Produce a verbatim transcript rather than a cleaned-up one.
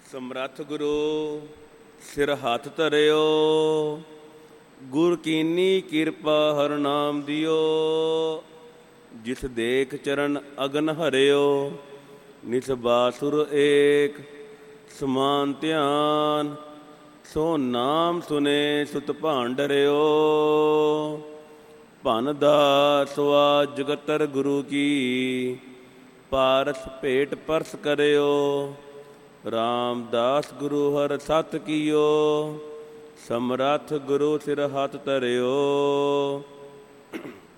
ਸਮਰੱਥ ਗੁਰੂ ਸਿਰ ਹੱਥ ਧਰਿਓ, ਗੁਰ ਕੀਨੀ ਕਿਰਪਾ ਹਰਿ ਨਾਮ ਦਿਓ। ਜਿਸ ਦੇਖ ਚਰਨ ਅਗਨ ਹਰਿਓ, ਨਿਸ ਬਾਸੁਰ ਏਕ ਸਮਾਨ ਧਿਆਨ। ਸੋ ਨਾਮ ਸੁਨੇ ਸੁਤ ਭਾਂਡਰਿਓ, ਭਨ ਦਾਸ ਸਵਾ ਜਗਤਰ ਗੁਰੂ ਕੀ। ਪਾਰਸ ਭੇਟ ਪਰਸ ਕਰਿਓ, ਰਾਮਦਾਸ ਗੁਰੂ ਹਰਿ ਸਤਿ ਕੀਓ। ਸਮਰੱਥ ਗੁਰੂ ਸਿਰ ਹੱਥ ਧਰਿਓ।